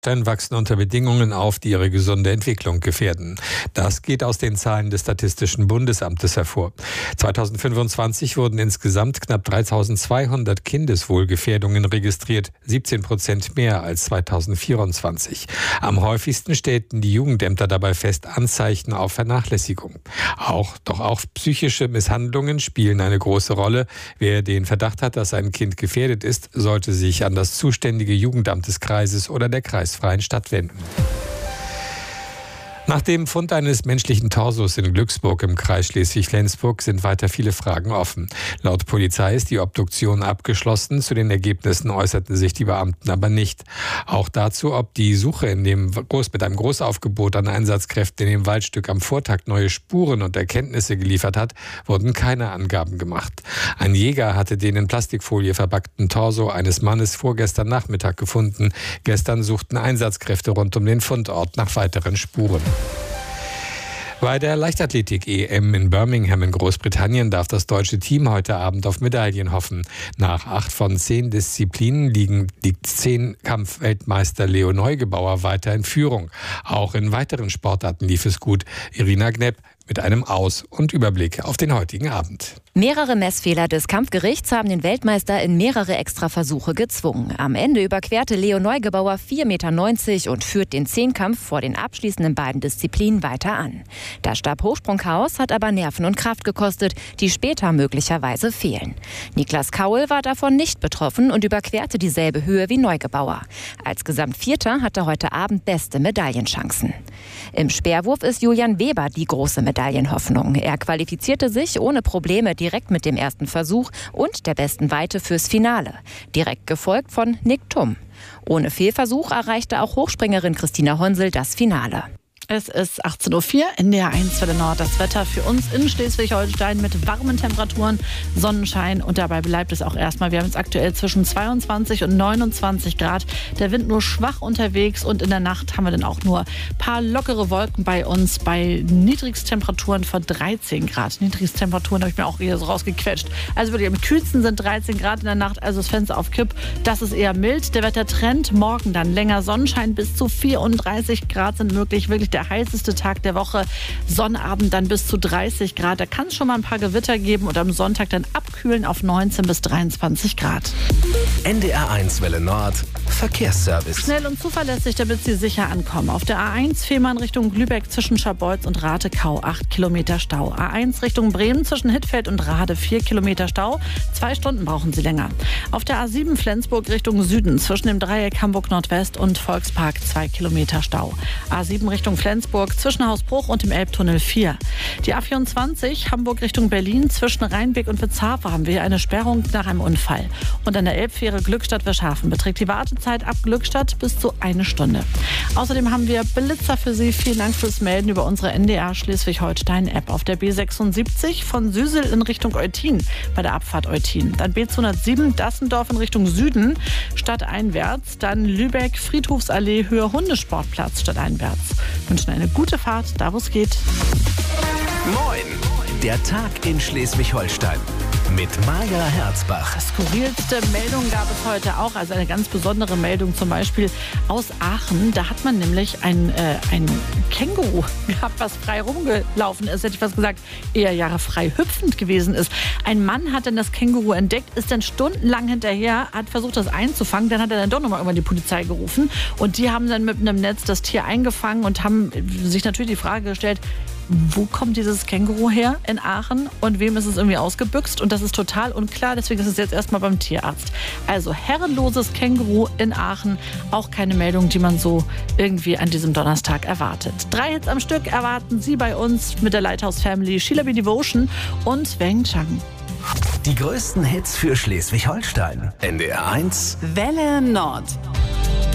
Wachsen unter Bedingungen auf, die ihre gesunde Entwicklung gefährden. Das geht aus den Zahlen des Statistischen Bundesamtes hervor. 2025 wurden insgesamt knapp 3.200 Kindeswohlgefährdungen registriert, 17% mehr als 2024. Am häufigsten stellten die Jugendämter dabei fest Anzeichen auf Vernachlässigung. Auch psychische Misshandlungen spielen eine große Rolle. Wer den Verdacht hat, dass ein Kind gefährdet ist, sollte sich an das zuständige Jugendamt des Kreises oder der kreisfreien Stadt wenden. Nach dem Fund eines menschlichen Torsos in Glücksburg im Kreis Schleswig-Flensburg sind weiter viele Fragen offen. Laut Polizei ist die Obduktion abgeschlossen. Zu den Ergebnissen äußerten sich die Beamten aber nicht. Auch dazu, ob die Suche mit einem Großaufgebot an Einsatzkräften in dem Waldstück am Vortag neue Spuren und Erkenntnisse geliefert hat, wurden keine Angaben gemacht. Ein Jäger hatte den in Plastikfolie verpackten Torso eines Mannes vorgestern Nachmittag gefunden. Gestern suchten Einsatzkräfte rund um den Fundort nach weiteren Spuren. Bei der Leichtathletik-EM in Birmingham in Großbritannien darf das deutsche Team heute Abend auf Medaillen hoffen. Nach 8 von 10 Disziplinen liegt 10-Kampf-Weltmeister Leo Neugebauer weiter in Führung. Auch in weiteren Sportarten lief es gut. Irina Knepp mit einem Aus- und Überblick auf den heutigen Abend. Mehrere Messfehler des Kampfgerichts haben den Weltmeister in mehrere Extraversuche gezwungen. Am Ende überquerte Leo Neugebauer 4,90 Meter und führt den Zehnkampf vor den abschließenden beiden Disziplinen weiter an. Das Stabhochsprungchaos hat aber Nerven und Kraft gekostet, die später möglicherweise fehlen. Niklas Kaul war davon nicht betroffen und überquerte dieselbe Höhe wie Neugebauer. Als Gesamtvierter hat er heute Abend beste Medaillenchancen. Im Speerwurf ist Julian Weber die große Medaillenhoffnung. Er qualifizierte sich ohne Probleme direkt mit dem ersten Versuch und der besten Weite fürs Finale. Direkt gefolgt von Nick Thum. Ohne Fehlversuch erreichte auch Hochspringerin Christina Honsel das Finale. Es ist 18.04 Uhr, NDR 1 Welle Nord. Das Wetter für uns in Schleswig-Holstein mit warmen Temperaturen, Sonnenschein und dabei bleibt es auch erstmal. Wir haben jetzt aktuell zwischen 22 und 29 Grad. Der Wind nur schwach unterwegs und in der Nacht haben wir dann auch nur ein paar lockere Wolken bei uns bei Niedrigsttemperaturen von 13 Grad. Niedrigsttemperaturen habe ich mir auch eher so rausgequetscht. Also wirklich am kühlsten sind 13 Grad in der Nacht, also das Fenster auf Kipp. Das ist eher mild. Der Wettertrend morgen dann länger Sonnenschein bis zu 34 Grad sind möglich. Wirklich der heißeste Tag der Woche. Sonnabend dann bis zu 30 Grad. Da kann es schon mal ein paar Gewitter geben und am Sonntag dann abkühlen auf 19 bis 23 Grad. NDR 1 Welle Nord. Verkehrsservice. Schnell und zuverlässig, damit Sie sicher ankommen. Auf der A1 Fehmarn Richtung Lübeck zwischen Scharbeutz und Rathekau 8 Kilometer Stau. A1 Richtung Bremen zwischen Hittfeld und Rade 4 Kilometer Stau. 2 Stunden brauchen Sie länger. Auf der A7 Flensburg Richtung Süden zwischen dem Dreieck Hamburg Nordwest und Volkspark 2 Kilometer Stau. A7 Richtung Flensburg zwischen Hausbruch und dem Elbtunnel 4. Die A24 Hamburg Richtung Berlin zwischen Rheinbeck und Witzhafe haben wir hier eine Sperrung nach einem Unfall. Und an der Elbfähre Glückstadt-Verschafen beträgt die Wartezeit ab Glückstadt bis zu 1 Stunde. Außerdem haben wir Blitzer für Sie. Vielen Dank fürs Melden über unsere NDR Schleswig-Holstein-App. Auf der B76 von Süsel in Richtung Eutin bei der Abfahrt Eutin. Dann B207 Dassendorf in Richtung Süden stadteinwärts. Dann Lübeck Friedhofsallee Höhe Hundesportplatz stadteinwärts. Wünschen eine gute Fahrt, da wo es geht. Moin! Der Tag in Schleswig-Holstein mit Maja Herzbach. Skurrilste Meldung gab es heute auch, also eine ganz besondere Meldung zum Beispiel aus Aachen. Da hat man nämlich ein Känguru gehabt, was frei rumgelaufen ist, hätte ich fast gesagt, eher Jahre frei hüpfend gewesen ist. Ein Mann hat dann das Känguru entdeckt, ist dann stundenlang hinterher, hat versucht, das einzufangen. Dann hat er dann doch nochmal irgendwann die Polizei gerufen und die haben dann mit einem Netz das Tier eingefangen und haben sich natürlich die Frage gestellt, wo kommt dieses Känguru her in Aachen und wem ist es irgendwie ausgebüxt? Und das ist total unklar, deswegen ist es jetzt erstmal beim Tierarzt. Also herrenloses Känguru in Aachen, auch keine Meldung, die man so irgendwie an diesem Donnerstag erwartet. 3 Hits am Stück erwarten Sie bei uns mit der Lighthouse Family, Sheila B. Devotion und Wang Chang. Die größten Hits für Schleswig-Holstein. NDR 1 Welle Nord.